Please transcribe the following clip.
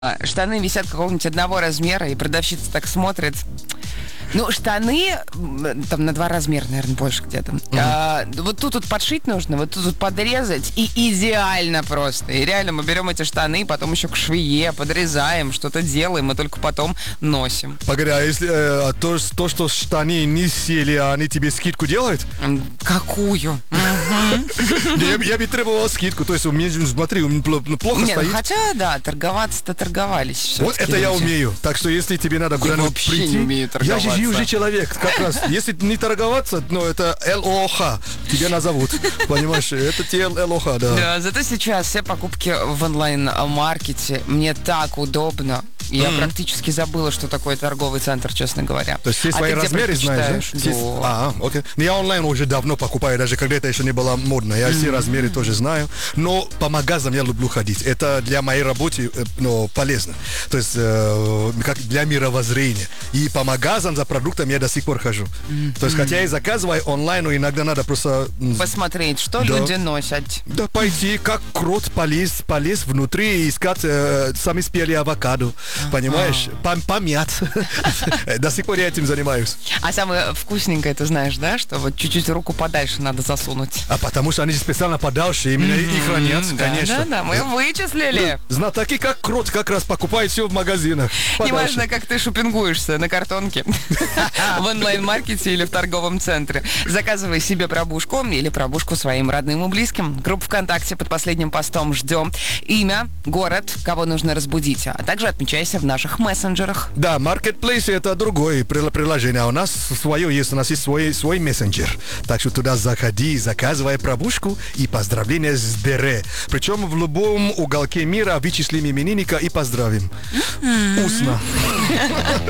Штаны висят какого-нибудь одного размера, и продавщица так смотрит. Ну, штаны там на 2 размера, наверное, больше где-то. Вот тут вот подшить нужно, вот тут вот подрезать, и идеально просто. И реально мы берем эти штаны, потом еще к швее подрезаем, что-то делаем, и только потом носим. Погоди, а если то, что штаны не сели, они тебе скидку делают? Какую? Я бы требовал скидку, то есть у меня, смотри, у меня плохо Нет, стоит. хотя, да, торговаться-то торговались. Вот это я умею. Так что если тебе надо куда-нибудь вообще прийти... не умею торговаться. Я же уже человек, как раз. Если не торговаться, ну, это ЛОХ. Тебя назовут. Понимаешь, это те ЛОХ, да. Да, зато сейчас все покупки в онлайн-маркете мне так удобно. Я практически забыла, что такое торговый центр, честно говоря. То есть все свои размеры знаешь, да? Да. Окей. Я онлайн уже давно покупаю, даже когда это еще не было модно. Я все размеры тоже знаю. Но по магазам я люблю ходить. Это для моей работы полезно. То есть как для мировоззрения. И по магазам за продуктами я до сих пор хожу. То есть хотя я и заказываю онлайн, но иногда надо просто... Посмотреть, что люди носят. Да, пойти, как крот полез внутри и искать сами спелые авокадо. Понимаешь? Помят. До сих пор я этим занимаюсь. А самое вкусненькое, ты знаешь, да, что вот чуть-чуть руку подальше надо засунуть. А потому что они специально подальше, именно и хранят, конечно. Да, мы вычислили. Знатоки, как крот, как раз покупают все в магазинах. Неважно, как ты шопингуешься, на картонке, в онлайн-маркете или в торговом центре. Заказывай себе пробушку или пробушку своим родным и близким. Группа ВКонтакте под последним постом ждем. Имя, город, кого нужно разбудить, а также отмечайся в наших мессенджерах. Да, Marketplace это другое приложение, а у нас свое есть, у нас есть свой мессенджер. Так что туда заходи, заказывай пробушку и поздравления с Дере. Причем в любом уголке мира вычислим именинника и поздравим. Устно.